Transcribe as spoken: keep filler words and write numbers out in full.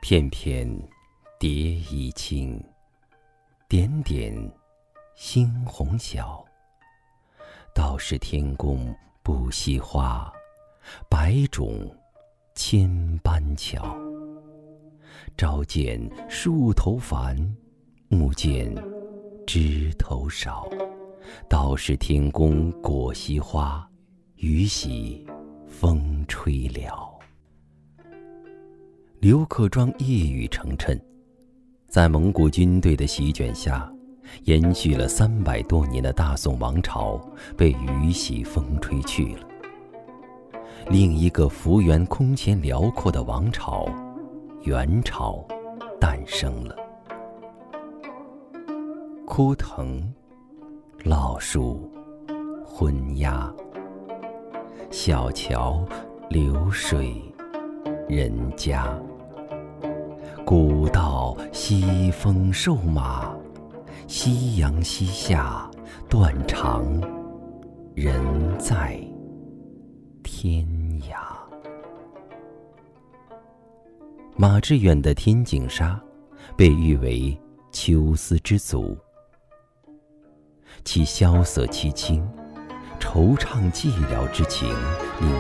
片片蝶衣轻，点点猩红小。道是天公不惜花，百种千般巧。朝见树头繁，暮见枝头少。道是天公果惜花，雨洗风吹了。刘克庄一语成谶，在蒙古军队的席卷下，延续了三百多年的大宋王朝被雨洗风吹去了。另一个幅员空前辽阔的王朝——元朝诞生了。枯藤老树昏鸦，小桥流水人家。古道西风瘦马，夕阳西下断肠人在天涯。马致远的天净沙被誉为秋思之祖，其萧瑟凄清，惆怅寂寥之情令